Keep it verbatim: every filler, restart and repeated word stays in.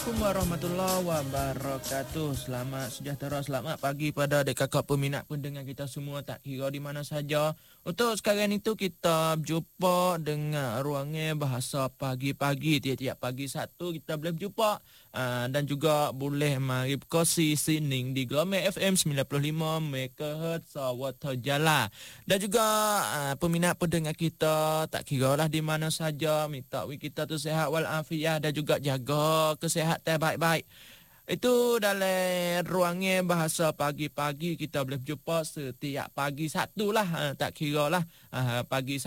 Assalamualaikum warahmatullahi wabarakatuh. Selamat sejahtera, selamat pagi pada adik kakak peminat pendengar kita semua, tak kira di mana saja. Untuk sekarang itu kita berjumpa dengan ruangnya bahasa pagi-pagi. Tiap-tiap pagi satu kita boleh berjumpa. Uh, dan juga boleh mari berkongsi sining di Gelombang F M sembilan puluh lima megahertz Sawata Jala. Dan juga uh, peminat pendengar kita, tak kira lah di mana saja, minta kita tu sihat walafiat dan juga jaga kesihatan baik-baik. Itu dalam ruangnya bahasa pagi-pagi kita boleh berjumpa setiap pagi satu lah. Uh, tak kira lah uh, pagi